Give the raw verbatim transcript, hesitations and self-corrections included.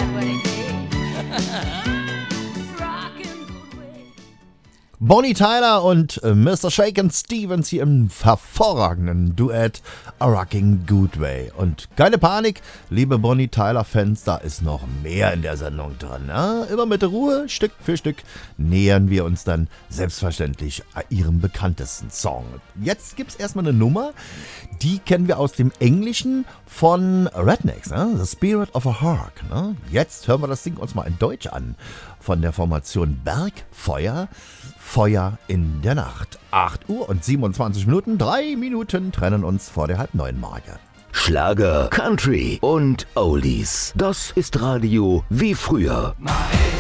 Bonnie Tyler und äh, Mister Shakin' Stevens hier im hervorragenden Duett A Rockin' Good Way. Und keine Panik, liebe Bonnie Tyler-Fans, da ist noch mehr in der Sendung drin. Ja? Immer mit Ruhe, Stück für Stück, nähern wir uns dann selbstverständlich ihrem bekanntesten Song. Jetzt gibt's erstmal eine Nummer, die kennen wir aus dem Englischen von Rednecks, ne? The Spirit of a Hawk. Ne? Jetzt hören wir das Ding uns mal in Deutsch an, von der Formation Bergfeuer. Feuer in der Nacht. acht Uhr und siebenundzwanzig Minuten, drei Minuten trennen uns vor der halb neun Marke. Schlager, Country und Oldies. Das ist Radio wie früher.